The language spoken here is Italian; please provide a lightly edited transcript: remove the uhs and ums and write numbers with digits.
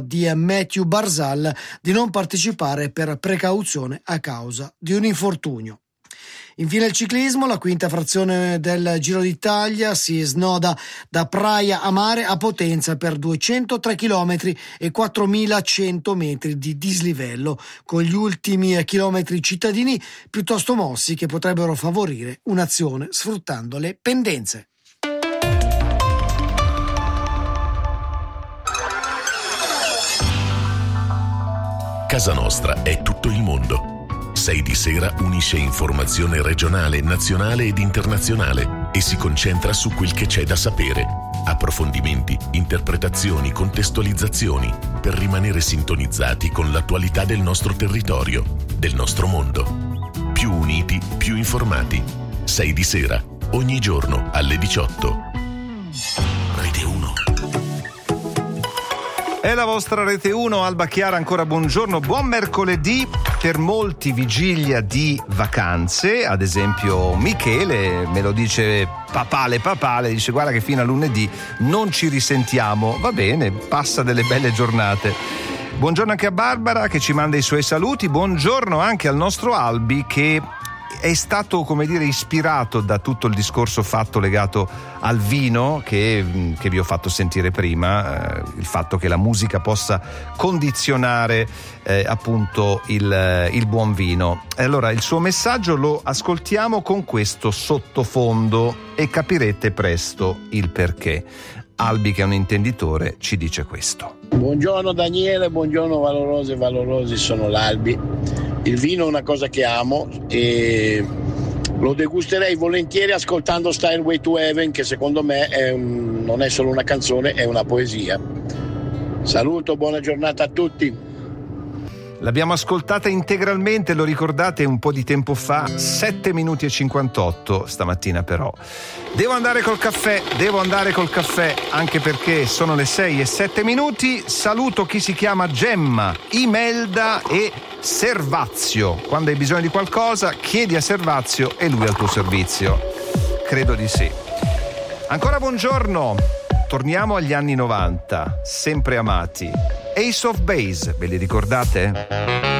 di Matthew Barzal di non partecipare per precauzione a causa di un infortunio. Infine il ciclismo, la quinta frazione del Giro d'Italia si snoda da Praia a Mare a Potenza per 203 km e 4.100 metri di dislivello, con gli ultimi chilometri cittadini piuttosto mossi che potrebbero favorire un'azione sfruttando le pendenze. Casa Nostra è tutto il mondo. 6 di sera unisce informazione regionale, nazionale ed internazionale e si concentra su quel che c'è da sapere. Approfondimenti, interpretazioni, contestualizzazioni per rimanere sintonizzati con l'attualità del nostro territorio, del nostro mondo. Più uniti, più informati. 6 di sera, ogni giorno alle 18. Rete 1. È la vostra Rete 1, Alba Chiara, ancora buongiorno, buon mercoledì. Per molti vigilia di vacanze, ad esempio Michele me lo dice papale, dice guarda che fino a lunedì non ci risentiamo, va bene, passa delle belle giornate. Buongiorno anche a Barbara che ci manda i suoi saluti, buongiorno anche al nostro Albi che è stato, come dire, ispirato da tutto il discorso fatto legato al vino che vi ho fatto sentire prima, il fatto che la musica possa condizionare appunto il buon vino. E allora il suo messaggio lo ascoltiamo con questo sottofondo e capirete presto il perché. Albi, che è un intenditore, ci dice questo. Buongiorno Daniele, buongiorno valorose e valorosi, sono l'Albi. Il vino è una cosa che amo e lo degusterei volentieri ascoltando Stairway to Heaven, che secondo me non è solo una canzone, è una poesia. Saluto, buona giornata a tutti. L'abbiamo ascoltata integralmente, lo ricordate, un po' di tempo fa, 7 minuti e 58 stamattina però. Devo andare col caffè, anche perché sono le 6 e 7 minuti. Saluto chi si chiama Gemma, Imelda e Servazio. Quando hai bisogno di qualcosa, chiedi a Servazio e lui al tuo servizio. Credo di sì. Ancora buongiorno. Torniamo agli anni 90, sempre amati. Ace of Base, ve li ricordate?